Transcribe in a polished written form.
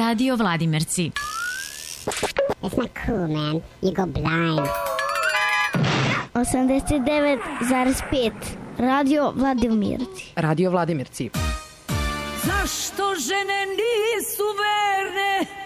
Radio Vladimirci. It's not cool, man. You go blind. 89,5 Radio Vladimirci. Radio Vladimirci. Zašto žene nisu verne?